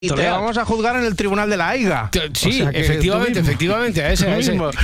Y te vamos a juzgar en el tribunal de la Aiga. Sí, o sea efectivamente, a ese.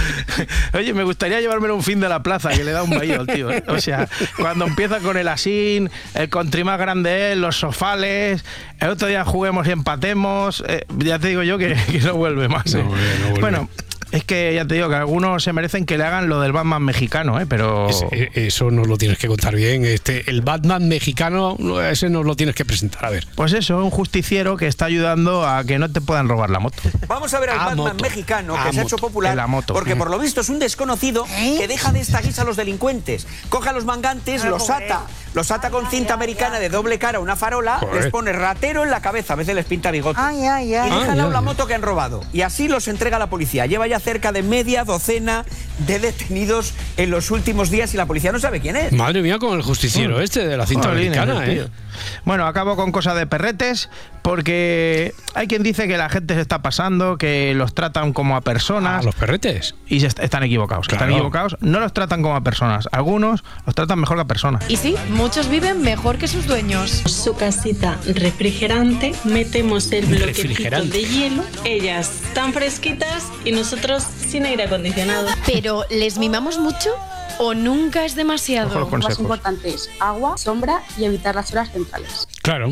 Oye, me gustaría llevármelo un fin de la plaza, que le da un baído al tío. O sea, cuando empieza con el asín, el country más grande es, los sofales, el otro día juguemos y empatemos, ya te digo yo que no vuelve más. No vuelve. Bueno, es que ya te digo que algunos se merecen que le hagan lo del Batman mexicano, pero... Eso nos lo tienes que contar bien. El Batman mexicano, ese nos lo tienes que presentar, a ver. Pues eso, un justiciero que está ayudando a que no te puedan robar la moto. Vamos a ver al Batman mexicano, que se ha hecho popular, porque por lo visto es un desconocido que deja de esta guisa a los delincuentes. Coge a los mangantes, los ata con cinta americana de doble cara, una farola, les pone ratero en la cabeza, a veces les pinta bigote. Y dejan la moto que han robado. Y así los entrega a la policía. Lleva ya cerca de media docena de detenidos en los últimos días y la policía no sabe quién es. Madre mía, con el justiciero de la cinta americana, Bueno, acabo con cosas de perretes, porque hay quien dice que la gente se está pasando, que los tratan como a personas. ¿Los perretes? Y están equivocados. Claro. Están equivocados. No los tratan como a personas. Algunos los tratan mejor que a personas. Y sí, muchos viven mejor que sus dueños. Su casita refrigerante, metemos el bloquecito de hielo, ellas tan fresquitas y nosotros sin aire acondicionado. Pero, ¿les mimamos mucho o nunca es demasiado? Lo más importante es agua, sombra y evitar las horas centrales. Claro,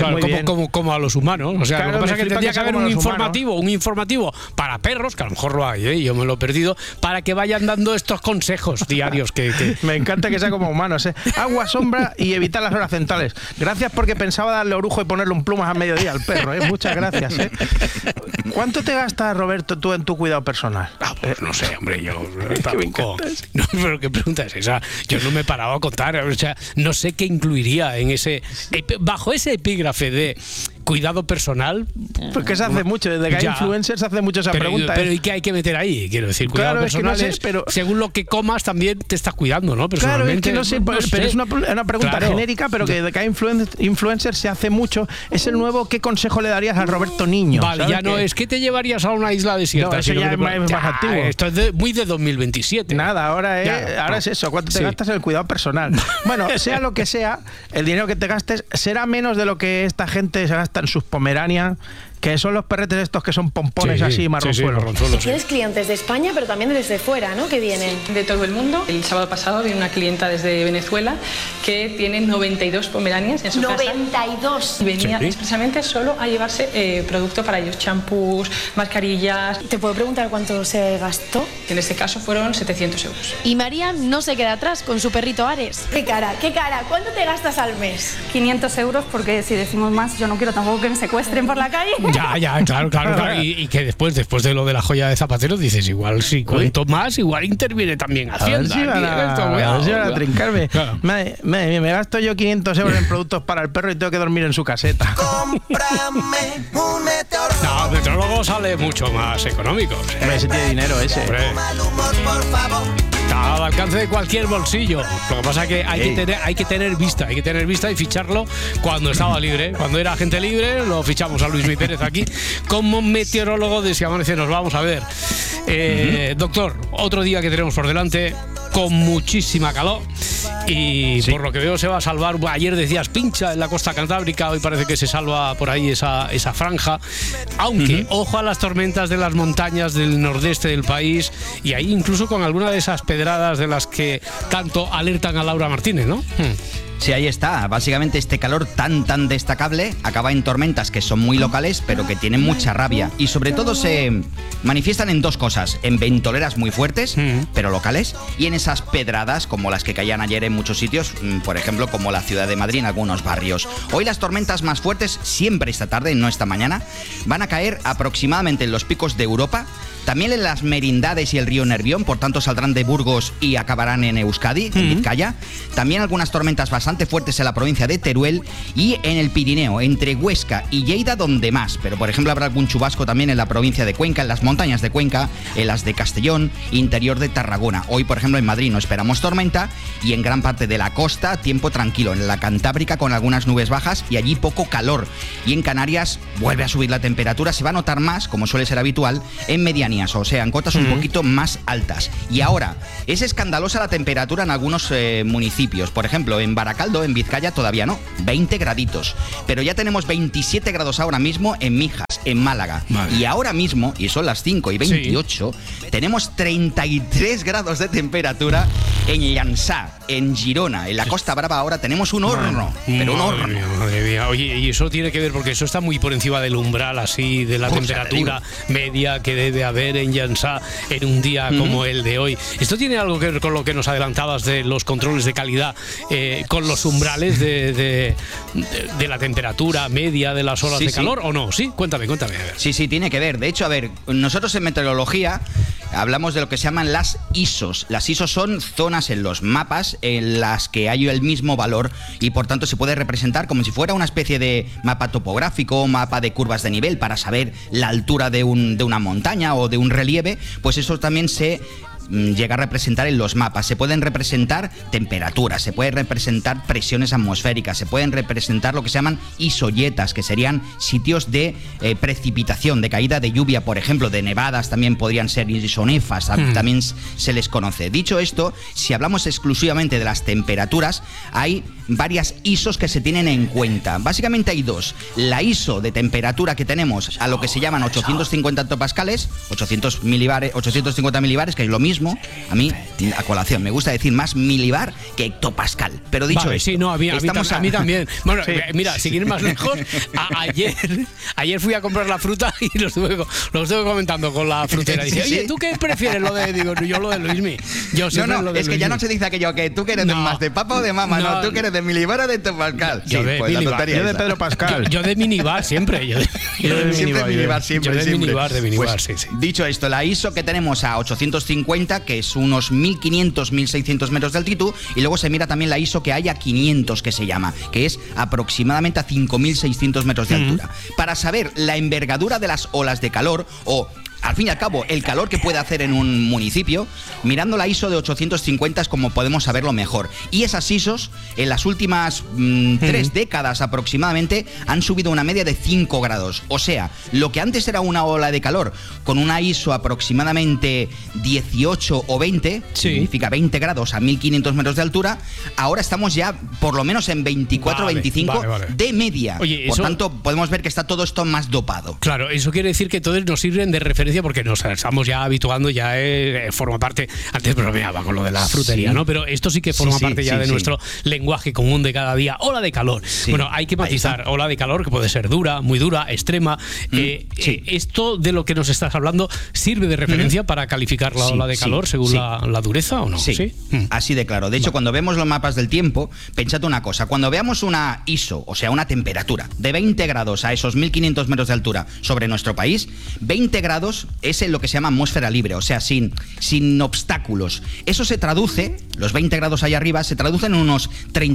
como a los humanos. O sea, lo que pasa es que tendría que haber un informativo para perros, que a lo mejor lo hay, yo me lo he perdido, para que vayan dando estos consejos diarios que... Me encanta que sea como humanos, Agua, sombra y evitar las horas centrales. Gracias, porque pensaba darle orujo y ponerle un plumas a mediodía al perro, Muchas gracias, ¿Cuánto te gastas, Roberto, tú en tu cuidado personal? Pues no sé, hombre, yo tampoco... No, pero ¿qué pregunta es esa? Yo no me he parado a contar, o sea, no sé qué incluiría en ese... Bajo ese epígrafe de cuidado personal... Porque se hace mucho, desde que hay influencers se hace mucho esa pregunta. Pero ¿y qué hay que meter ahí? Quiero decir, cuidado personal es, pero según lo que comas también te estás cuidando, ¿no? Personalmente, claro, es que no sé, pero es una pregunta genérica, pero que desde que hay influencers se hace mucho. Es el nuevo, ¿qué consejo le darías a Roberto Niño? Vale, ya no es que te llevarías a una isla desierta. No, eso ya es más activo. Esto es muy de 2027. Nada, ahora es eso, ¿cuánto te gastas en el cuidado personal? Bueno, sea lo que sea, el dinero que te gastes será menos de lo que esta gente se gasta en sus Pomeranian, que son los perretes estos que son pompones así, marronzuelos. Tienes clientes de España, pero también desde fuera, ¿no? Que vienen de todo el mundo. El sábado pasado vino una clienta desde Venezuela que tiene 92 Pomeranians en su casa. ¡92! Y venía expresamente solo a llevarse producto para ellos, champús, mascarillas. ¿Te puedo preguntar cuánto se gastó? En este caso fueron 700 euros. Y María no se queda atrás con su perrito Ares. ¡Qué cara! ¿Cuánto te gastas al mes? 500 euros, porque si decimos más, yo no quiero tampoco que me secuestren por la calle. Claro. Y que después de lo de la joya de Zapatero dices, igual si cuento más, igual interviene también Hacienda. A ver si van a trincarme. Claro. Me gasto yo 500 euros en productos para el perro y tengo que dormir en su caseta. ¡Cómprame un meteorólogo! No, meteorólogo sale mucho más económico. Ese tiene dinero, ese. Está al alcance de cualquier bolsillo. Lo que pasa es que hay que tener vista y ficharlo cuando estaba libre. Cuando era agente libre, lo fichamos a Luis Mi Pérez aquí como meteorólogo de Si Amanece. Nos vamos a ver. Doctor, otro día que tenemos por delante con muchísima calor y por lo que veo se va a salvar. Ayer decías pincha en la costa cantábrica, hoy parece que se salva por ahí esa franja, aunque ojo a las tormentas de las montañas del nordeste del país, y ahí incluso con alguna de esas pedradas de las que tanto alertan a Laura Martínez, ¿no? Sí, ahí está. Básicamente este calor tan destacable acaba en tormentas que son muy locales, pero que tienen mucha rabia. Y sobre todo se manifiestan en dos cosas: en ventoleras muy fuertes, pero locales, y en esas pedradas como las que caían ayer en muchos sitios, por ejemplo, como la ciudad de Madrid en algunos barrios. Hoy las tormentas más fuertes, siempre esta tarde, no esta mañana, van a caer aproximadamente en los picos de Europa, también en las merindades y el río Nervión, por tanto saldrán de Burgos y acabarán en Euskadi, en Vizcaya. También algunas tormentas bastante fuertes en la provincia de Teruel y en el Pirineo, entre Huesca y Lleida, donde más. Pero por ejemplo habrá algún chubasco también en la provincia de Cuenca, en las montañas de Cuenca, en las de Castellón, interior de Tarragona. Hoy, por ejemplo, en Madrid no esperamos tormenta, y en gran parte de la costa tiempo tranquilo. En la Cantábrica con algunas nubes bajas y allí poco calor. Y en Canarias vuelve a subir la temperatura, se va a notar más, como suele ser habitual, en medianías, o sea, en cotas un poquito más altas. Y ahora, es escandalosa la temperatura en algunos municipios. Por ejemplo, en Baracaldo Baracaldo, en Vizcaya, todavía no, 20 graditos. Pero ya tenemos 27 grados ahora mismo en Mijas, en Málaga. Vale. Y ahora mismo, y son las 5:28, tenemos 33 grados de temperatura en Llançà, en Girona. En la Costa Brava ahora tenemos un horno, pero un horno. Madre mía. Oye, y eso tiene que ver porque eso está muy por encima del umbral, así, de la temperatura media que debe haber en Llançà en un día como el de hoy. ¿Esto tiene algo que ver con lo que nos adelantabas de los controles de calidad, con los umbrales de la temperatura media de las olas de calor o no? Sí, cuéntame. A ver. Sí, tiene que ver. De hecho, a ver, nosotros en meteorología hablamos de lo que se llaman las ISOs. Las ISOs son zonas en los mapas en las que hay el mismo valor y por tanto se puede representar como si fuera una especie de mapa topográfico, mapa de curvas de nivel para saber la altura de una montaña o de un relieve. Pues eso también se llega a representar en los mapas. Se pueden representar temperaturas, se pueden representar presiones atmosféricas, se pueden representar lo que se llaman isoyetas, que serían sitios de precipitación, de caída de lluvia, por ejemplo, de nevadas también podrían ser isonefas, también se les conoce. Dicho esto, si hablamos exclusivamente de las temperaturas, hay varias ISOs que se tienen en cuenta. Básicamente hay dos. La ISO de temperatura que tenemos a lo que se llaman 850 hectopascales, 850 milibares, que es lo mismo. A mí, a colación, me gusta decir más milibar que hectopascal. Pero dicho esto, sí, no, a mí también. Bueno, mira, si quieres más lejos, ayer fui a comprar la fruta y lo estuve comentando con la frutera. Dice, oye, ¿tú qué prefieres? Digo, yo lo de Luismi. Es que ya no se dice aquello que tú que eres más de papa o de mama, no, tú que eres de milibar o de hectopascal. Yo de Pedro Pascal. Yo de minibar siempre. Yo de minibar, sí. Dicho esto, la ISO que tenemos a 850, que es unos 1500, 1600 metros de altitud, y luego se mira también la ISO que hay a 500, que se llama, que es aproximadamente a 5600 metros de altura. Para saber la envergadura de las olas de calor o, al fin y al cabo, el calor que puede hacer en un municipio, mirando la ISO de 850 es como podemos saberlo mejor. Y esas ISOs, en las últimas 3 décadas aproximadamente, han subido una media de 5 grados. O sea, lo que antes era una ola de calor con una ISO aproximadamente 18 o 20, significa 20 grados a 1500 metros de altura, ahora estamos ya por lo menos en 24 o 25 de media. Oye, por tanto, podemos ver que está todo esto más dopado. Claro, eso quiere decir que todos nos sirven de referencia porque nos estamos ya habituando, ya forma parte, antes bromeaba con lo de la frutería, ¿no? Pero esto sí que forma parte ya de nuestro lenguaje común de cada día. Ola de calor. Bueno, hay que matizar. Ola de calor que puede ser dura, muy dura, extrema. ¿Esto de lo que nos estás hablando sirve de referencia para calificar la ola de calor según la dureza o no? Sí. Así de claro. De hecho, cuando vemos los mapas del tiempo, pensad una cosa. Cuando veamos una ISO, o sea, una temperatura de 20 grados a esos 1500 metros de altura sobre nuestro país, 20 grados es en lo que se llama atmósfera libre, o sea, sin obstáculos. Eso se traduce, los 20 grados allá arriba, se traducen en unos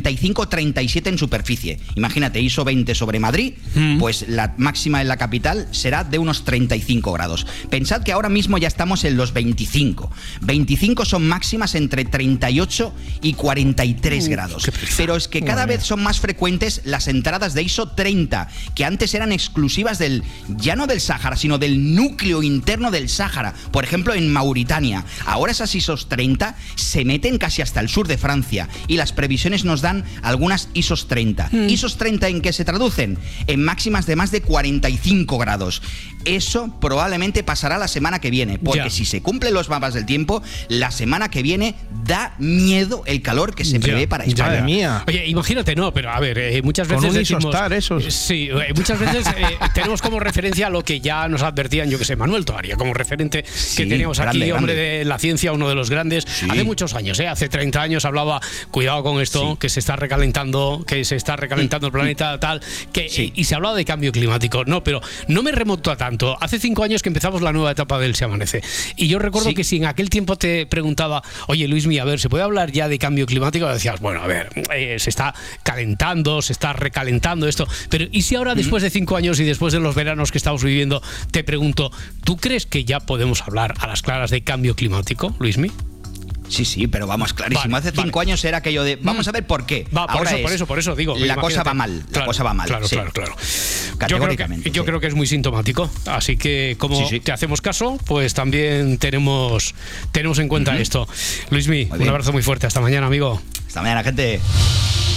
35-37 en superficie. Imagínate, ISO 20 sobre Madrid, pues la máxima en la capital será de unos 35 grados. Pensad que ahora mismo ya estamos en los 25. 25 son máximas entre 38 y 43 grados. Pero es que cada vez son más frecuentes las entradas de ISO 30, que antes eran exclusivas ya no del Sáhara, sino del núcleo interno del Sáhara, por ejemplo en Mauritania. Ahora esas ISOs 30 se meten casi hasta el sur de Francia y las previsiones nos dan algunas ISOs 30. ¿ISOs 30 en qué se traducen? En máximas de más de 45 grados. Eso probablemente pasará la semana que viene, porque si se cumplen los mapas del tiempo, la semana que viene da miedo el calor que se prevé para España. Madre mía. Oye, imagínate, no, pero a ver, muchas veces con un decimos... isostar, esos. Sí, muchas veces tenemos como referencia lo que ya nos advertían, yo que sé, Manuel Toaria, como referente que teníamos aquí, hombre de la ciencia, uno de los grandes, hace muchos años, hace 30 años hablaba, cuidado con esto, que se está recalentando, el planeta, tal, y se hablaba de cambio climático. No, pero no me remonto a tanto. Hace 5 años que empezamos la nueva etapa del Se Amanece. Y yo recuerdo que si en aquel tiempo te preguntaba, oye, Luismi, a ver, ¿se puede hablar ya de cambio climático? Decías, bueno, a ver, se está calentando, se está recalentando esto. Pero ¿y si ahora, después de 5 años y después de los veranos que estamos viviendo, te pregunto, ¿tú crees que ya podemos hablar a las claras de cambio climático, Luismi? Sí, pero vamos, clarísimo. Hace 5 años era aquello de, vamos a ver por qué. Por eso digo. La cosa va mal, Claro. Categóricamente. Yo creo que es muy sintomático. Así que, como te hacemos caso, pues también tenemos en cuenta esto. Luismi, un abrazo muy fuerte. Hasta mañana, amigo. Hasta mañana, gente.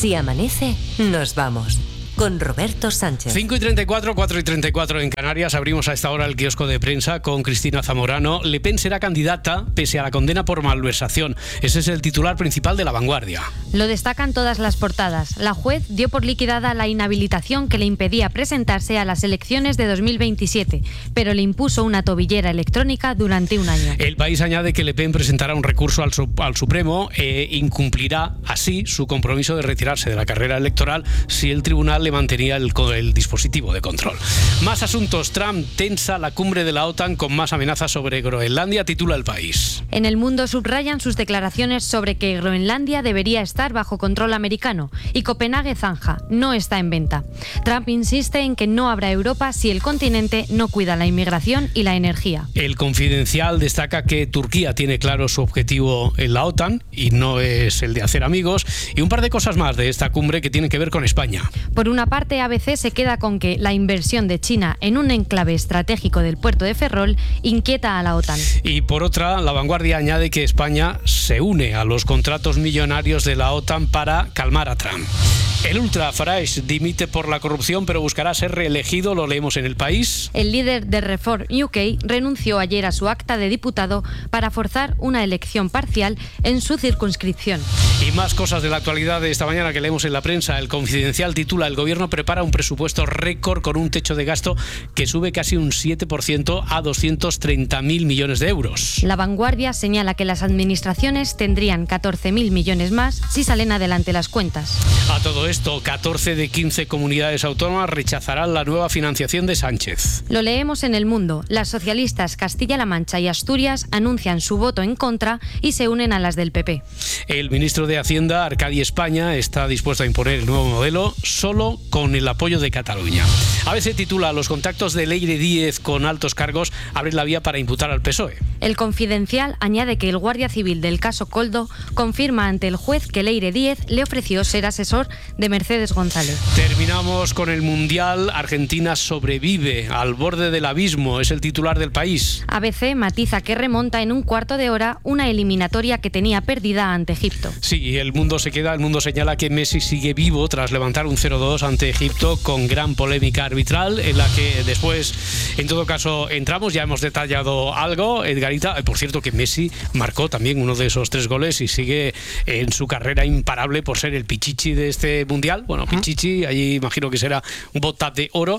Si amanece, nos vamos. Con Roberto Sánchez. 5:34, 4:34 en Canarias. Abrimos a esta hora el kiosco de prensa con Cristina Zamorano. Le Pen será candidata pese a la condena por malversación. Ese es el titular principal de La Vanguardia. Lo destacan todas las portadas. La juez dio por liquidada la inhabilitación que le impedía presentarse a las elecciones de 2027, pero le impuso una tobillera electrónica durante un año. El País añade que Le Pen presentará un recurso al Supremo e incumplirá así su compromiso de retirarse de la carrera electoral si el tribunal le mantenía el dispositivo de control. Más asuntos. Trump tensa la cumbre de la OTAN con más amenazas sobre Groenlandia, titula El País. En El Mundo subrayan sus declaraciones sobre que Groenlandia debería estar bajo control americano y Copenhague zanja, no está en venta. Trump insiste en que no habrá Europa si el continente no cuida la inmigración y la energía. El Confidencial destaca que Turquía tiene claro su objetivo en la OTAN y no es el de hacer amigos, y un par de cosas más de esta cumbre que tienen que ver con España. Por una parte, ABC se queda con que la inversión de China en un enclave estratégico del puerto de Ferrol inquieta a la OTAN. Y por otra, La Vanguardia añade que España se une a los contratos millonarios de la OTAN para calmar a Trump. El ultra Farage dimite por la corrupción, pero buscará ser reelegido, lo leemos en El País. El líder de Reform UK renunció ayer a su acta de diputado para forzar una elección parcial en su circunscripción. Y más cosas de la actualidad de esta mañana que leemos en la prensa. El Confidencial titula: el gobierno prepara un presupuesto récord con un techo de gasto que sube casi un 7% a 230.000 millones de euros. La Vanguardia señala que las administraciones tendrían 14.000 millones más si salen adelante las cuentas. A todo esto, 14 de 15 comunidades autónomas rechazarán la nueva financiación de Sánchez. Lo leemos en El Mundo. Las socialistas Castilla-La Mancha y Asturias anuncian su voto en contra y se unen a las del PP. El ministro de Hacienda, Arcadi España, está dispuesto a imponer el nuevo modelo solo con el apoyo de Cataluña. ABC titula: los contactos de Leire Díez con altos cargos abren la vía para imputar al PSOE. El Confidencial añade que el guardia civil del caso Koldo confirma ante el juez que Leire Díez le ofreció ser asesor de Mercedes González. Terminamos con el Mundial. Argentina sobrevive al borde del abismo, es el titular del País. ABC matiza que remonta en un cuarto de hora una eliminatoria que tenía perdida ante Egipto. Sí, el mundo señala que Messi sigue vivo tras levantar un 0-2 ante Egipto con gran polémica arbitral, en la que después, en todo caso, entramos. Ya hemos detallado algo, Edgarita. Por cierto, que Messi marcó también uno de esos 3 goles y sigue en su carrera imparable por ser el pichichi de este Mundial. Bueno, pichichi, allí imagino que será un bota de oro,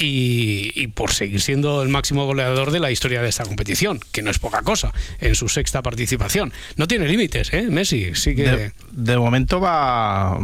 y por seguir siendo el máximo goleador de la historia de esta competición, que no es poca cosa, en su 6ª participación. No tiene límites, ¿eh? Messi sigue... De momento va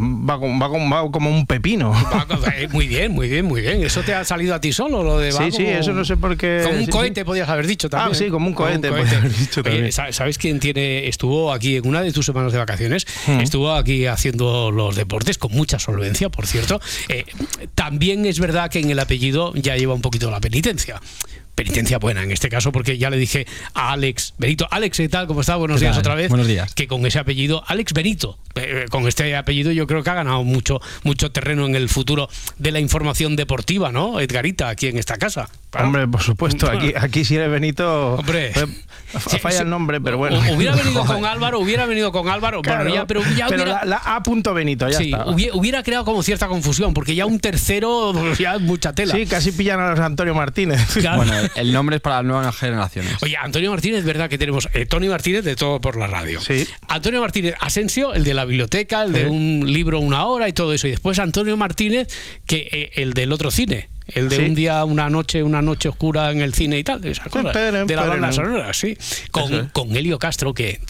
como un pepino. Muy bien. ¿Eso te ha salido a ti solo, lo de Sí, eso no sé por qué... Como un cohete, podías haber dicho también. Sí, como un cohete. Podías haber dicho también. Oye, ¿sabes quién estuvo aquí en una de tus semanas de vacaciones? Estuvo aquí haciendo los deportes con mucha solvencia, por cierto. También es verdad que en el apellido ya lleva un poquito la penitencia. Penitencia buena en este caso, porque ya le dije a Alex Benito. Alex, ¿qué tal? ¿Cómo está? Buenos días otra vez. Buenos días. Que con ese apellido, Alex Benito, con este apellido yo creo que ha ganado mucho terreno en el futuro de la información deportiva, ¿no, Edgarita, aquí en esta casa? Hombre, por supuesto, aquí si eres Benito, hombre, falla el nombre, pero bueno. Hubiera venido con Álvaro, claro, bueno, pero hubiera... la A. Benito, ya está. Hubiera creado como cierta confusión, porque ya un tercero, ya es mucha tela. Sí, casi pillan a los Antonio Martínez. Claro. Bueno, el nombre es para las nuevas generaciones. Oye, Antonio Martínez, verdad que tenemos Tony Martínez de Todo por la Radio. Sí. Antonio Martínez Asensio, el de la biblioteca, el de un libro, una hora y todo eso. Y después Antonio Martínez, que el del otro cine. El de un día, una noche oscura en el cine y tal, de esas cosas. De la banda sonora, sí. Con Helio Castro, que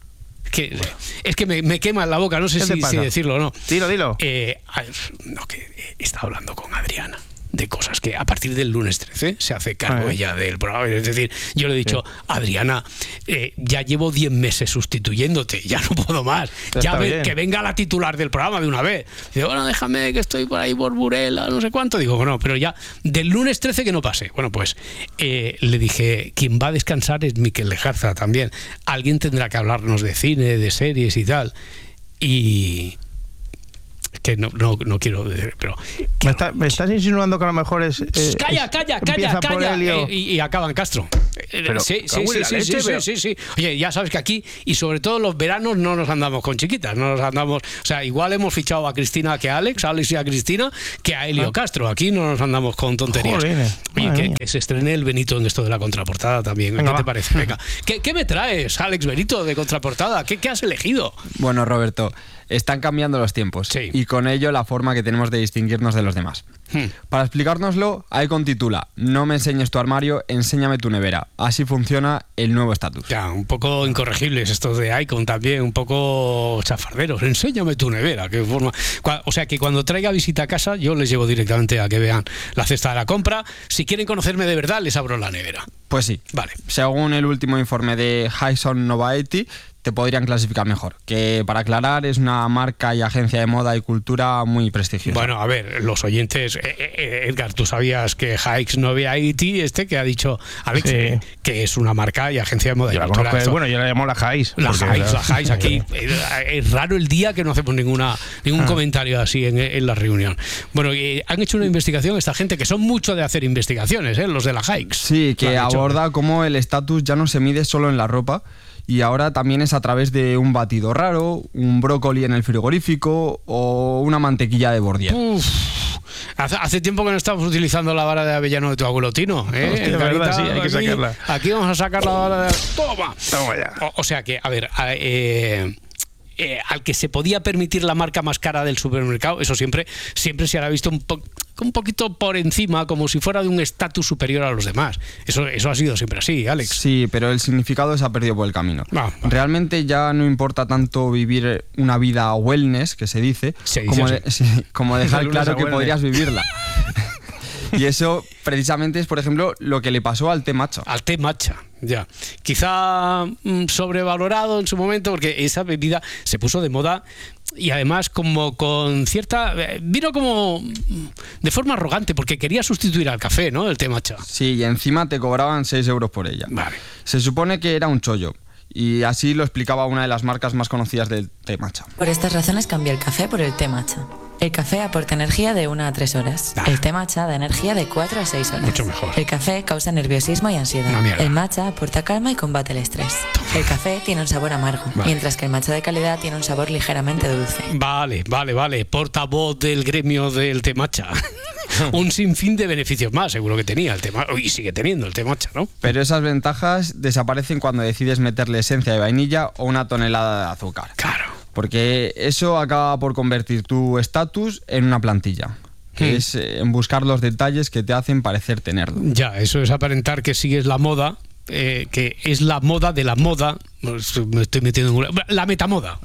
es que me quema en la boca, no sé si decirlo o no. Dilo. Que está hablando con Adriana de cosas que a partir del lunes 13 se hace cargo ella del programa. Es decir, yo le he dicho, Adriana, ya llevo 10 meses sustituyéndote, ya no puedo más. Que venga la titular del programa de una vez. Digo, bueno, déjame que estoy por ahí por Burela, no sé cuánto. Digo, bueno, pero ya del lunes 13 que no pase. Bueno, pues le dije, quien va a descansar es Miquel Lejarza también. Alguien tendrá que hablarnos de cine, de series y tal. Y... que no quiero decir, pero... ¿Me estás insinuando que a lo mejor es... ¡Calla! Y acaba en Castro. Pero, sí. Oye, ya sabes que aquí, y sobre todo los veranos, no nos andamos con chiquitas, no nos andamos, o sea, igual hemos fichado a Cristina que a Alex y a Cristina que a Helio Castro. Aquí no nos andamos con tonterías. Oye, que se estrene el Benito en esto de la contraportada también. Venga, ¿qué te parece? Venga. ¿Qué me traes, Alex Benito, de contraportada? ¿Qué has elegido? Bueno, Roberto, están cambiando los tiempos y con ello la forma que tenemos de distinguirnos de los demás. Para explicárnoslo, Icon titula: no me enseñes tu armario, enséñame tu nevera. Así funciona el nuevo estatus. Ya, un poco incorregibles estos de Icon también, un poco chafarderos. Enséñame tu nevera. ¿Qué forma? O sea, que cuando traiga visita a casa, yo les llevo directamente a que vean la cesta de la compra. Si quieren conocerme de verdad, les abro la nevera. Pues sí. Vale. Según el último informe de Hyson Novaety, te podrían clasificar mejor. Que, para aclarar, es una marca y agencia de moda y cultura muy prestigiosa. Bueno, a ver, los oyentes, Edgar, ¿tú sabías que Hyson Novaety, que ha dicho Alex, que es una marca y agencia de moda y cultura? Bueno, yo la llamo la Hyson. La Hyson aquí. Es raro el día que no hacemos ningún comentario así en la reunión. Bueno, han hecho una investigación esta gente, que son mucho de hacer investigaciones, los de la Hyson. Sí, que aborda cómo el estatus ya no se mide solo en la ropa, y ahora también es a través de un batido raro, un brócoli en el frigorífico o una mantequilla de Bordier. Hace tiempo que no estamos utilizando la vara de avellano de tu abuelo Tino. Hostia, verdad, sí, hay que sacarla. Aquí vamos a sacar la vara de... ¡Toma ya! O sea que, a ver... al que se podía permitir la marca más cara del supermercado, eso siempre se hará visto un poquito por encima, como si fuera de un estatus superior a los demás. Eso ha sido siempre así, Alex. Sí, pero el significado se ha perdido por el camino. Realmente ya no importa tanto vivir una vida wellness, que se dice, como dejar claro que podrías vivirla. Y eso precisamente es, por ejemplo, lo que le pasó al té matcha. Al té matcha, ya. Quizá sobrevalorado en su momento, porque esa bebida se puso de moda y además como con cierta... vino como de forma arrogante, porque quería sustituir al café, ¿no? El té matcha. Sí, y encima te cobraban 6 euros por ella. Vale. Se supone que era un chollo. Y así lo explicaba una de las marcas más conocidas del té matcha. Por estas razones cambié el café por el té matcha. El café aporta energía de 1 a 3 horas. El té matcha da energía de 4 a 6 horas. Mucho mejor. El café causa nerviosismo y ansiedad. El matcha aporta calma y combate el estrés. El café tiene un sabor amargo, mientras que el matcha de calidad tiene un sabor ligeramente dulce. Vale. Portavoz del gremio del té matcha. Un sinfín de beneficios más, seguro que tenía el té matcha. Y sigue teniendo el té matcha, ¿no? Pero esas ventajas desaparecen cuando decides meterle esencia de vainilla o una tonelada de azúcar. Claro. Porque eso acaba por convertir tu estatus en una plantilla, que es en buscar los detalles que te hacen parecer tenerlo. Ya, eso es aparentar que sigues la moda, que es la moda de la moda. Me estoy metiendo en la metamoda.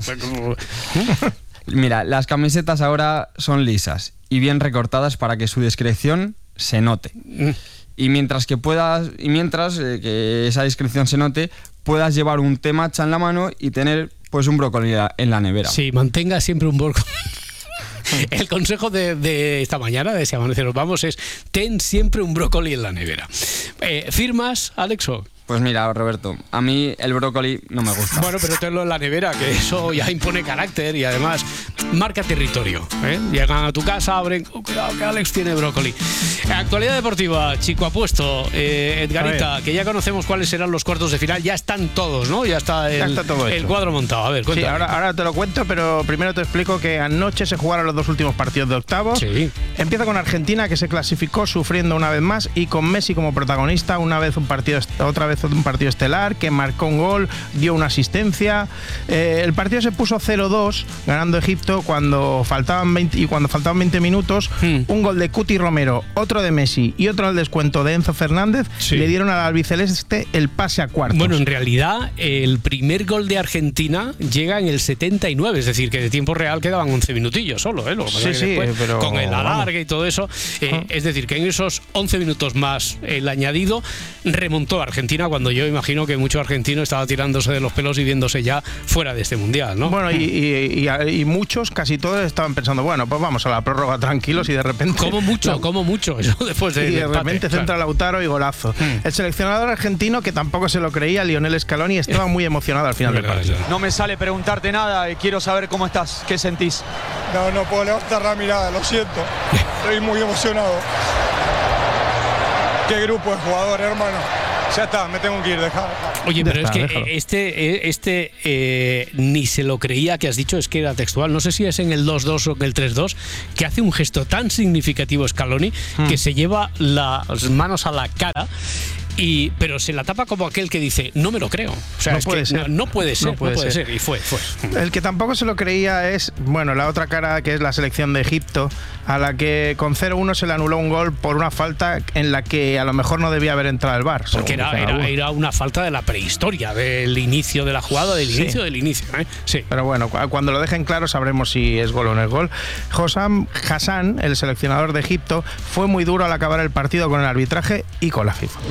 Mira, las camisetas ahora son lisas y bien recortadas para que su discreción se note. Y mientras que esa discreción se note, puedas llevar un té matcha en la mano y tener pues un brócoli en la nevera. Sí, mantenga siempre un brócoli. El consejo de esta mañana, de Si Amanece Nos Vamos, es: ten siempre un brócoli en la nevera. ¿Firmas, Alexo? Pues mira, Roberto, a mí el brócoli no me gusta. Bueno, pero tenlo en la nevera, que eso ya impone carácter y además marca territorio. Llegan a tu casa, abren, cuidado que Alex tiene brócoli. Actualidad deportiva, Chico Apuesto, Edgarita, que ya conocemos cuáles serán los cuartos de final. Ya están todos, ¿no? Ya está todo el cuadro montado. A ver, cuéntame. Sí, ahora te lo cuento, pero primero te explico que anoche se jugaron los 2 últimos partidos de octavos. Sí. Empieza con Argentina, que se clasificó sufriendo una vez más, y con Messi como protagonista, otra vez un partido estelar, que marcó un gol, dio una asistencia. El partido se puso 0-2, ganando Egipto cuando faltaban 20 minutos. Un gol de Cuti Romero, otro de Messi y otro al descuento de Enzo Fernández, le dieron al albiceleste el pase a cuartos. Bueno, en realidad el primer gol de Argentina llega en el 79, es decir, que de tiempo real quedaban 11 minutillos solo, Lo que pasa es que después, pero con el alargue y todo eso, es decir, que en esos 11 minutos más el añadido remontó a Argentina, cuando yo imagino que mucho argentino estaba tirándose de los pelos y viéndose ya fuera de este mundial, ¿no? Bueno, y muchos, casi todos, estaban pensando, bueno, pues vamos a la prórroga tranquilos, y de repente... Como mucho, eso después de... Y de repente centra Lautaro y golazo. El seleccionador argentino, que tampoco se lo creía, Lionel Scaloni, estaba muy emocionado al final del partido. No me sale preguntarte nada y quiero saber cómo estás, ¿qué sentís? No puedo levantar la mirada, lo siento. Estoy muy emocionado. Qué grupo de jugadores, hermano. Ya está, me tengo que ir, dejar. Oye, pero es que ni se lo creía que has dicho, es que era textual. No sé si es en el 2-2 o en el 3-2, que hace un gesto tan significativo Scaloni que se lleva las manos a la cara. Pero se la tapa como aquel que dice, no me lo creo. O sea, no puede ser. Y fue. El que tampoco se lo creía es, bueno, la otra cara, que es la selección de Egipto, a la que con 0-1 se le anuló un gol por una falta en la que a lo mejor no debía haber entrado el VAR. Porque era una falta de la prehistoria, del inicio de la jugada, del inicio. Sí. Pero bueno, cuando lo dejen claro sabremos si es gol o no es gol. Hossam Hassan, el seleccionador de Egipto, fue muy duro al acabar el partido con el arbitraje y con la FIFA.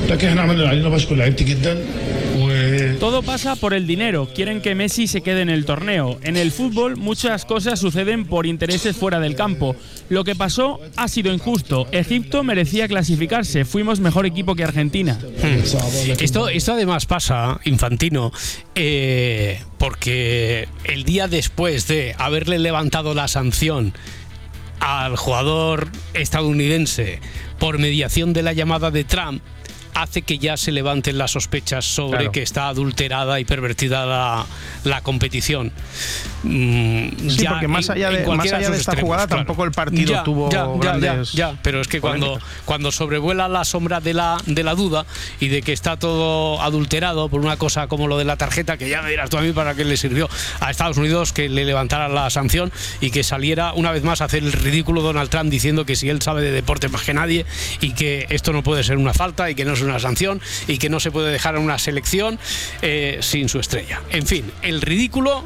Todo pasa por el dinero. Quieren que Messi se quede en el torneo. En el fútbol muchas cosas suceden por intereses fuera del campo. Lo que pasó ha sido injusto. Egipto merecía clasificarse. Fuimos mejor equipo que Argentina. Esto además pasa, Infantino, porque el día después de haberle levantado la sanción al jugador estadounidense por mediación de la llamada de Trump, hace que ya se levanten las sospechas sobre que está adulterada y pervertida la competición. Sí, porque más allá de esta jugada tampoco el partido tuvo grandes... pero es que cuando sobrevuela la sombra de la duda y de que está todo adulterado por una cosa como lo de la tarjeta, que ya me dirás tú a mí para qué le sirvió a Estados Unidos que le levantara la sanción y que saliera una vez más a hacer el ridículo Donald Trump diciendo que si él sabe de deporte más que nadie y que esto no puede ser una falta y que no es una sanción y que no se puede dejar a una selección sin su estrella. En fin, el ridículo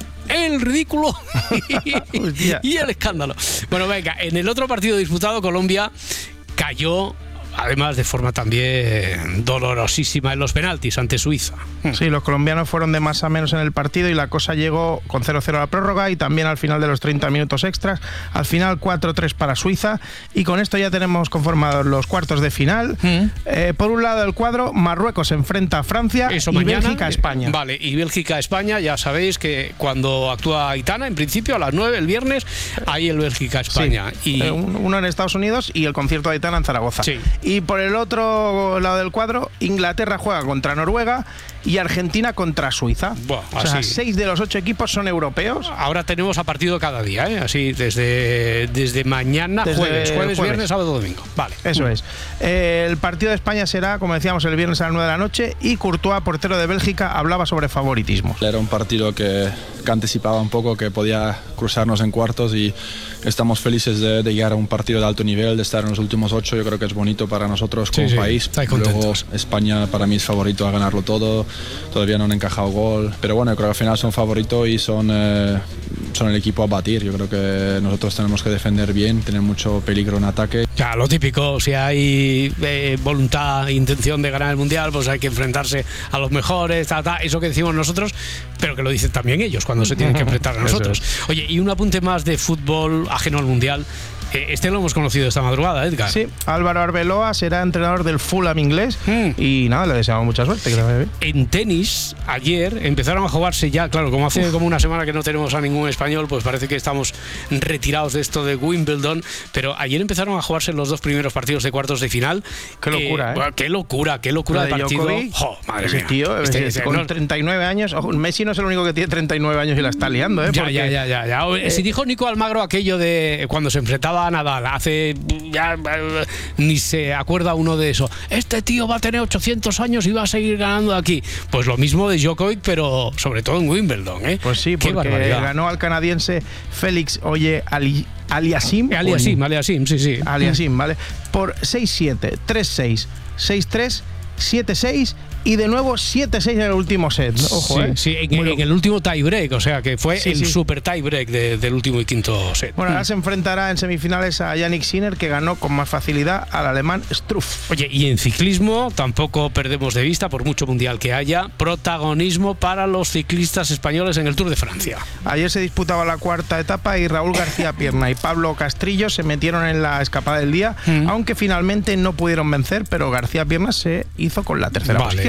y el escándalo. Bueno, venga, en el otro partido disputado, Colombia cayó, además de forma también dolorosísima, en los penaltis ante Suiza. Sí, los colombianos fueron de más a menos en el partido y la cosa llegó con 0-0 a la prórroga y también al final de los 30 minutos extras. Al final 4-3 para Suiza y con esto ya tenemos conformados los cuartos de final. Por un lado del cuadro, Marruecos enfrenta a Francia y Bélgica a España. Vale, y Bélgica a España, ya sabéis que cuando actúa Aitana, en principio a las 9 el viernes, hay el Bélgica a España. Sí, uno en Estados Unidos y el concierto de Aitana en Zaragoza. Sí. Y por el otro lado del cuadro, Inglaterra juega contra Noruega y Argentina contra Suiza. O sea, 6 de los 8 equipos son europeos. Ahora tenemos a partido cada día, así desde mañana, jueves, viernes, sábado, domingo. Vale. Eso es. El partido de España será, como decíamos, el viernes a las 9 de la noche y Courtois, portero de Bélgica, hablaba sobre favoritismo. Era un partido que anticipaba un poco que podía cruzarnos en cuartos y estamos felices de llegar a un partido de alto nivel, de estar en los últimos 8. Yo creo que es bonito para nosotros como país. Luego España para mí es favorito a ganarlo todo. Todavía no han encajado gol, pero bueno, yo creo que al final son favoritos y son el equipo a batir. Yo creo que nosotros tenemos que defender bien, tener mucho peligro en ataque. Ya, lo típico, si hay voluntad e intención de ganar el Mundial, pues hay que enfrentarse a los mejores, eso que decimos nosotros, pero que lo dicen también ellos cuando se tienen que enfrentar a nosotros. Oye, y un apunte más de fútbol ajeno al Mundial. Este lo hemos conocido esta madrugada, Edgar. Sí, Álvaro Arbeloa será entrenador del Fulham inglés y nada, le deseamos mucha suerte. Que vaya bien. En tenis, ayer empezaron a jugarse ya, claro, como hace como una semana que no tenemos a ningún español, pues parece que estamos retirados de esto de Wimbledon, pero ayer empezaron a jugarse los 2 primeros partidos de cuartos de final. Qué locura, bueno, qué locura de partido. Djokovic, madre mía. Tío, con 39 años, Messi no es el único que tiene 39 años y la está liando, ¿eh? Ya. Si dijo Nico Almagro aquello de cuando se enfrentaba a Nadal, ni se acuerda uno de eso. Este tío va a tener 800 años y va a seguir ganando aquí. Pues lo mismo de Djokovic, pero sobre todo en Wimbledon, ¿eh? Pues sí, porque ganó al canadiense Félix Aliassime, ¿vale? Por 6-7, 3-6, 6-3, 7-6 y de nuevo 7-6 en el último set. Ojo, en el último tie-break, o sea que fue el super tie-break del último y quinto set. Bueno, ahora se enfrentará en semifinales a Yannick Sinner, que ganó con más facilidad al alemán Struff. Oye, y en ciclismo tampoco perdemos de vista, por mucho mundial que haya, protagonismo para los ciclistas españoles en el Tour de Francia. Ayer se disputaba la cuarta etapa y Raúl García Pierna y Pablo Castrillo se metieron en la escapada del día, aunque finalmente no pudieron vencer, pero García Pierna se hizo con la tercera posición.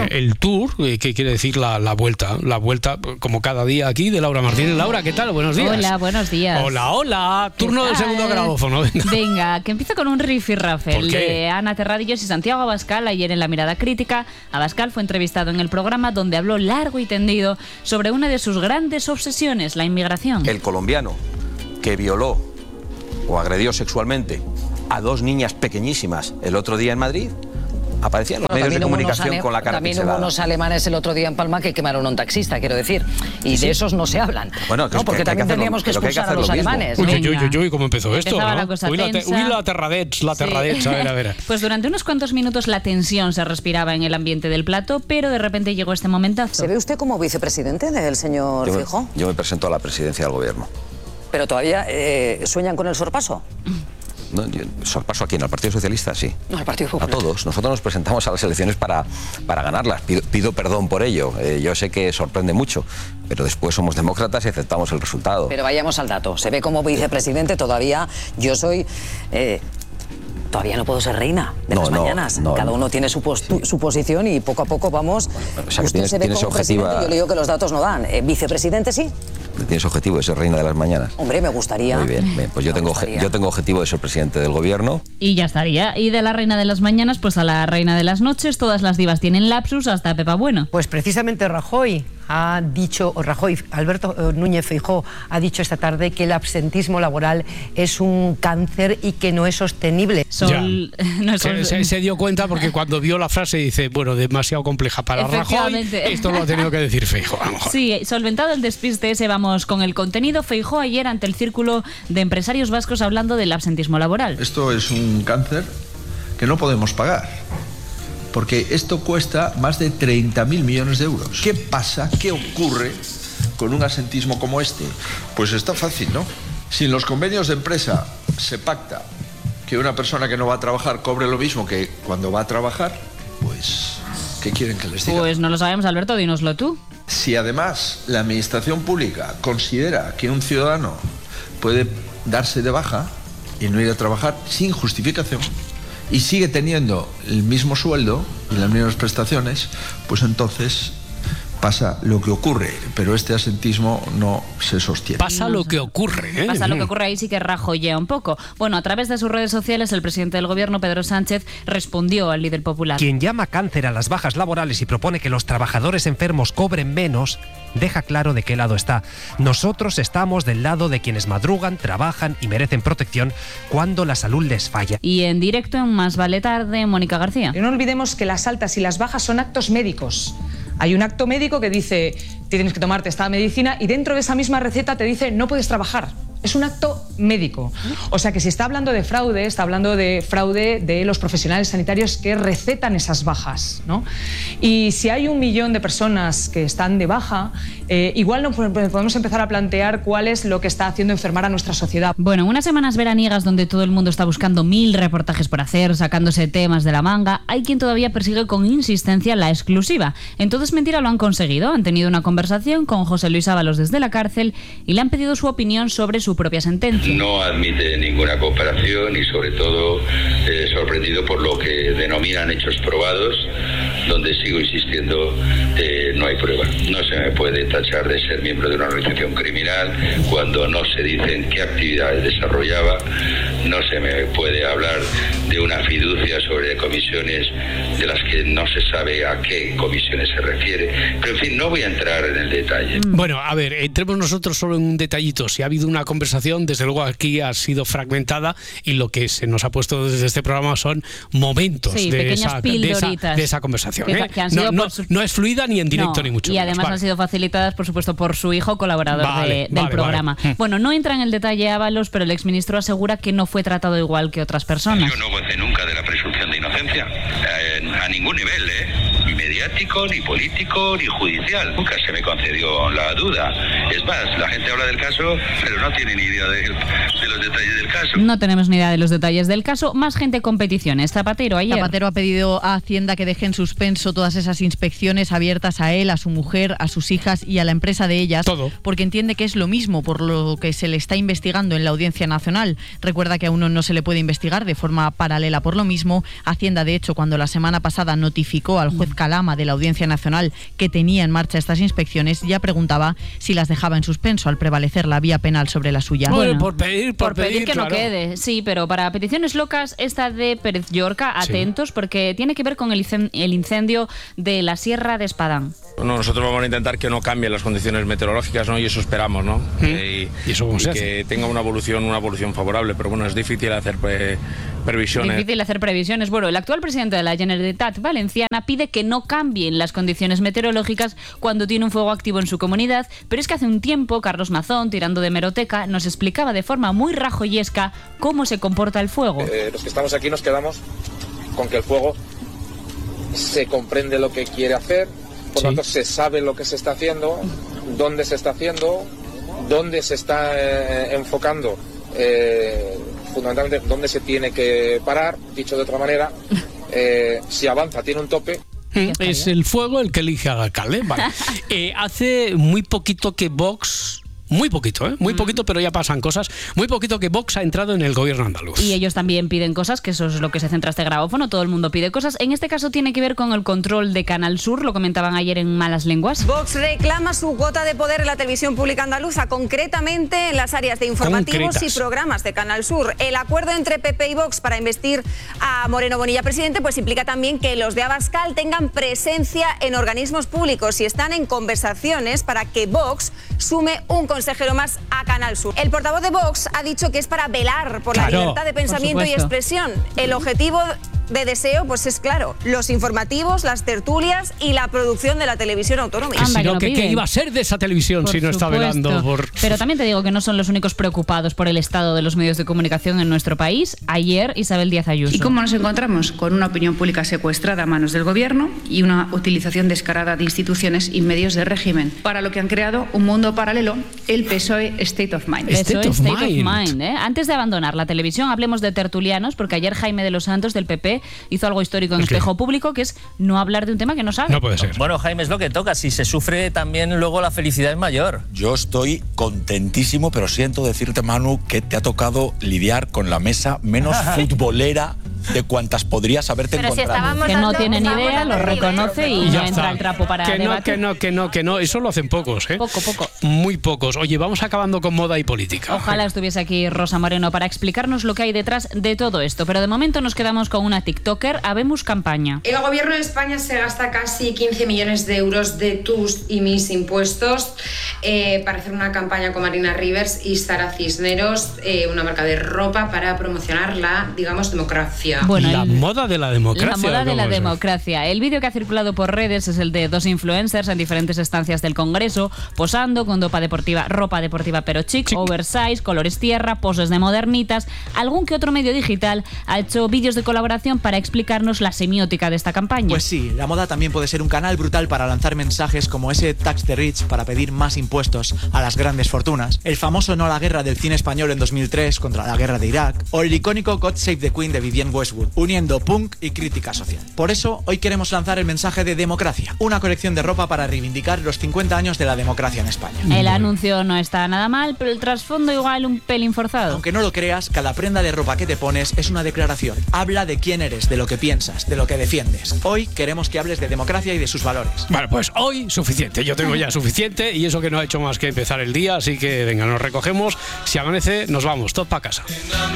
el tour, ¿qué quiere decir la vuelta? La vuelta, como cada día aquí, de Laura Martínez. Laura, ¿qué tal? Buenos días. Hola, buenos días. Hola. Turno del segundo grabófono. Venga, que empieza con un rifirrafe de Ana Terradillos y Santiago Abascal. Ayer en La Mirada Crítica, Abascal fue entrevistado en el programa donde habló largo y tendido sobre una de sus grandes obsesiones, la inmigración. El colombiano que violó o agredió sexualmente a 2 niñas pequeñísimas el otro día en Madrid, aparecían los medios de comunicación con la cara también pincelada. Hubo unos alemanes el otro día en Palma que quemaron a un taxista, quiero decir, y de esos no se hablan. Bueno, no, porque también tendríamos que expulsar a los alemanes. Uy, ¿cómo empezó esto? Empezaba ¿no? la cosa Uy, la terradets, a ver. Pues durante unos cuantos minutos la tensión se respiraba en el ambiente del plato, pero de repente llegó este momentazo. ¿Se ve usted como vicepresidente del señor Feijóo? Yo me presento a la presidencia del gobierno. ¿Pero todavía sueñan con el sorpaso? No, ¿sorpaso a quién? ¿Al Partido Socialista? Sí. No, al Partido Popular. A todos. Nosotros nos presentamos a las elecciones para ganarlas. Pido perdón por ello. Yo sé que sorprende mucho, pero después somos demócratas y aceptamos el resultado. Pero vayamos al dato. Se ve como vicepresidente todavía. Yo soy... todavía no puedo ser reina de las mañanas. Cada uno tiene su posición y poco a poco vamos... O sea, que usted se ve como presidente, yo le digo que los datos no dan. Vicepresidente sí. ¿Tienes objetivo de ser reina de las mañanas? Hombre, me gustaría. Muy bien. Pues yo tengo objetivo de ser presidente del gobierno. Y ya estaría. Y de la reina de las mañanas, pues a la reina de las noches. Todas las divas tienen lapsus, hasta Pepa Bueno. Pues precisamente Alberto Núñez Feijóo ha dicho esta tarde que el absentismo laboral es un cáncer y que no es sostenible. Se dio cuenta porque cuando vio la frase dice, bueno, demasiado compleja para Rajoy, esto lo ha tenido que decir Feijóo. Sí, solventado el despiste ese, vamos con el contenido. Feijóo ayer ante el Círculo de Empresarios Vascos hablando del absentismo laboral. Esto es un cáncer que no podemos pagar, porque esto cuesta más de 30.000 millones de euros. ¿Qué pasa? ¿Qué ocurre con un absentismo como este? Pues está fácil, ¿no? Si en los convenios de empresa se pacta que una persona que no va a trabajar cobre lo mismo que cuando va a trabajar, pues, ¿qué quieren que les diga? Pues no lo sabemos, Alberto, dínoslo tú. Si además la administración pública considera que un ciudadano puede darse de baja y no ir a trabajar sin justificación, y sigue teniendo el mismo sueldo y las mismas prestaciones, pues entonces pasa lo que ocurre, pero este absentismo no se sostiene. Pasa lo que ocurre, ¿eh? Pasa lo que ocurre, ahí sí que rajoyea un poco. Bueno, a través de sus redes sociales, el presidente del gobierno, Pedro Sánchez, respondió al líder popular. Quien llama cáncer a las bajas laborales y propone que los trabajadores enfermos cobren menos, deja claro de qué lado está. Nosotros estamos del lado de quienes madrugan, trabajan y merecen protección cuando la salud les falla. Y en directo en Más Vale Tarde, Mónica García. Y no olvidemos que las altas y las bajas son actos médicos. Hay un acto médico que dice tienes que tomarte esta medicina y dentro de esa misma receta te dice no puedes trabajar. Es un acto médico. O sea que si está hablando de fraude, está hablando de fraude de los profesionales sanitarios que recetan esas bajas, ¿no? Y si hay 1 millón de personas que están de baja, igual no podemos empezar a plantear cuál es lo que está haciendo enfermar a nuestra sociedad. Bueno, unas semanas veraniegas donde todo el mundo está buscando 1000 reportajes por hacer, sacándose temas de la manga, hay quien todavía persigue con insistencia la exclusiva. En Todo es Mentira lo han conseguido. Han tenido una conversación con José Luis Ábalos desde la cárcel y le han pedido su opinión sobre su propia sentencia. No admite ninguna cooperación y sobre todo sorprendido por lo que denominan hechos probados, donde sigo insistiendo, no hay prueba. No se me puede tachar de ser miembro de una organización criminal cuando no se dicen qué actividades desarrollaba, no se me puede hablar de una fiducia sobre comisiones de las que no se sabe a qué comisiones se refiere, pero en fin, no voy a entrar en el detalle. Bueno, a ver, entremos nosotros solo en un detallito. Si ha habido una conversación, desde luego aquí ha sido fragmentada y lo que se nos ha puesto desde este programa son momentos de esa conversación. Que han sido no es fluida ni en directo ni mucho y menos. Además han sido facilitadas, por supuesto, por su hijo colaborador del programa. Bueno, no entra en el detalle Ábalos, pero el exministro asegura que no fue tratado igual que otras personas. Yo no gocé nunca de la presunción de inocencia, a ningún nivel, ni mediático, ni político, ni judicial. Nunca se me concedió la duda. Es más, la gente habla del caso, pero no tiene ni idea de los detalles del caso. No tenemos ni idea de los detalles del caso. Más gente con peticiones. Zapatero ha pedido a Hacienda que deje en suspenso todas esas inspecciones abiertas a él, a su mujer, a sus hijas y a la empresa de ellas. Todo. Porque entiende que es lo mismo por lo que se le está investigando en la Audiencia Nacional. Recuerda que a uno no se le puede investigar de forma paralela por lo mismo. Hacienda, de hecho, cuando la semana pasada notificó al juez Calama programa de la Audiencia Nacional que tenía en marcha estas inspecciones, ya preguntaba si las dejaba en suspenso al prevalecer la vía penal sobre la suya. Bueno, por pedir que claro. no quede, sí, pero para peticiones locas, esta de Pérez Llorca, atentos, porque tiene que ver con el incendio de la Sierra de Espadán. Bueno, nosotros vamos a intentar que no cambien las condiciones meteorológicas, ¿no? Y eso esperamos, ¿no? ¿Y eso cómo se hace? Que tenga una evolución favorable, pero bueno, es difícil hacer previsiones. Difícil hacer previsiones. Bueno, el actual presidente de la Generalitat Valenciana pide que no cambien las condiciones meteorológicas cuando tiene un fuego activo en su comunidad, pero es que hace un tiempo Carlos Mazón, tirando de hemeroteca, nos explicaba de forma muy rajoyesca cómo se comporta el fuego. Los que estamos aquí nos quedamos con que el fuego se comprende lo que quiere hacer, por lo tanto se sabe lo que se está haciendo, dónde se está haciendo, dónde se está enfocando, fundamentalmente dónde se tiene que parar, dicho de otra manera, si avanza tiene un tope. Es el fuego el que elige al alcalde. Vale. Hace muy poquito que Vox... Muy poquito, muy poquito, pero ya pasan cosas. Muy poquito que Vox ha entrado en el gobierno andaluz. Y ellos también piden cosas, que eso es lo que se centra este grabófono. Todo el mundo pide cosas. En este caso tiene que ver con el control de Canal Sur, lo comentaban ayer en Malas Lenguas. Vox reclama su cuota de poder en la televisión pública andaluza, concretamente en las áreas de informativos y programas de Canal Sur. El acuerdo entre PP y Vox para investir a Moreno Bonilla presidente pues implica también que los de Abascal tengan presencia en organismos públicos y están en conversaciones para que Vox sume un consejero más a Canal Sur. El portavoz de Vox ha dicho que es para velar por la libertad de pensamiento y expresión. El objetivo de Deseo pues es claro, los informativos, las tertulias y la producción de la televisión autonómica. ¿Qué iba a ser de esa televisión si no está velando por...? Pero también te digo que no son los únicos preocupados por el estado de los medios de comunicación en nuestro país. Ayer Isabel Díaz Ayuso. ¿Y cómo nos encontramos? Con una opinión pública secuestrada a manos del gobierno y una utilización descarada de instituciones y medios de régimen, para lo que han creado un mundo paralelo, el PSOE State of Mind. State of Mind. Antes de abandonar la televisión, hablemos de tertulianos, porque ayer Jaime de los Santos del PP hizo algo histórico en Espejo Público, que es no hablar de un tema que no sabe. No puede ser. Bueno, Jaime, es lo que toca. Si se sufre también, luego la felicidad es mayor. Yo estoy contentísimo, pero siento decirte, Manu, que te ha tocado lidiar con la mesa menos futbolera de cuantas podrías haberte encontrado. Que no tiene ni idea, lo reconoce y no entra el trapo para debatir. Que no. Eso lo hacen pocos, ¿eh? Poco. Muy pocos. Oye, vamos acabando con moda y política. Ojalá estuviese aquí Rosa Moreno para explicarnos lo que hay detrás de todo esto. Pero de momento nos quedamos con una TikToker. Habemos campaña. El gobierno de España se gasta casi 15 millones de euros de tus y mis impuestos para hacer una campaña con Marina Rivers y Sara Cisneros, una marca de ropa para promocionar la, digamos, democracia. Bueno, la moda de la democracia. La moda de la democracia. El vídeo que ha circulado por redes es el de dos influencers en diferentes estancias del Congreso, posando con ropa deportiva pero chic, oversize, colores tierra, poses de modernitas. Algún que otro medio digital ha hecho vídeos de colaboración para explicarnos la semiótica de esta campaña. Pues sí, la moda también puede ser un canal brutal para lanzar mensajes como ese Tax the Rich para pedir más impuestos a las grandes fortunas, el famoso no a la guerra del cine español en 2003 contra la guerra de Irak, o el icónico God Save the Queen de Vivienne Westwood, uniendo punk y crítica social. Por eso, hoy queremos lanzar el mensaje de Democracia, una colección de ropa para reivindicar los 50 años de la democracia en España. El anuncio no está nada mal, pero el trasfondo igual un pelín forzado. Aunque no lo creas, cada prenda de ropa que te pones es una declaración. Habla de quién eres, de lo que piensas, de lo que defiendes. Hoy queremos que hables de democracia y de sus valores. Bueno, pues hoy suficiente. Yo tengo ya suficiente y eso que no ha hecho más que empezar el día, así que venga, nos recogemos. Si amanece, nos vamos, todos para casa.